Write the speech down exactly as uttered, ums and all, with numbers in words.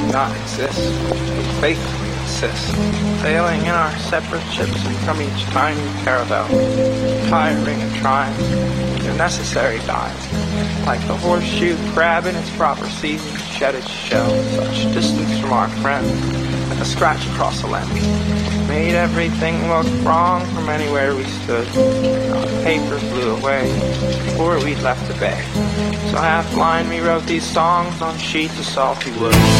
do not exist. We faithfully insist, sailing in our separate ships and from each tiny caravel, tiring and trying, if necessary dies, like the horseshoe crab in its proper season, shed its shell, such distance from our friends, like a scratch across a lens, made everything look wrong from anywhere we stood, and our paper flew away before we'd left the bay. So half blind we wrote these songs on sheets of salty wood.